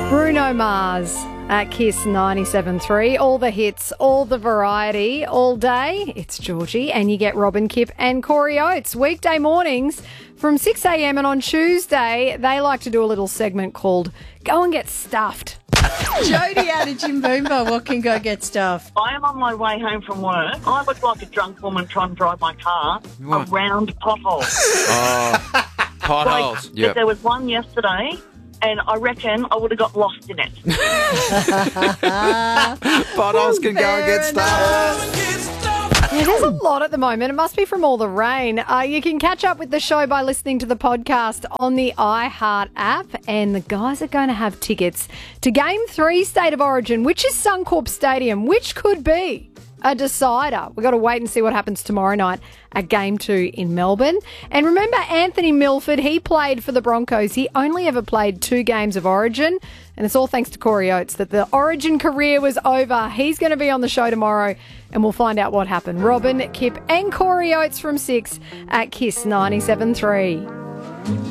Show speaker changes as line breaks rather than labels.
Bruno Mars at Kiss 97.3. All the hits, all the variety, all day. It's Georgie, and you get Robin, Kip and Corey Oates. Weekday mornings from 6 a.m. and on Tuesday, they like to do a little segment called Go and Get Stuffed.
Jodie out of Jimboomba, what can go get stuffed?
I am on my way home from work. I look like a drunk woman trying to drive my car around potholes.
Oh, potholes.
Like, there was one yesterday, and I reckon I would have got lost in it.
Potholes can go and get stuffed.
Yeah, there's a lot at the moment. It must be from all the rain. You can catch up with the show by listening to the podcast on the iHeart app. And the guys are going to have tickets to Game 3 State of Origin, which is Suncorp Stadium, which could be a decider. We've got to wait and see what happens tomorrow night at Game 2 in Melbourne. And remember Anthony Milford, he played for the Broncos. He only ever played 2 games of Origin. And it's all thanks to Corey Oates that the Origin career was over. He's going to be on the show tomorrow and we'll find out what happened. Robin, Kip and Corey Oates from 6 at Kiss 97.3.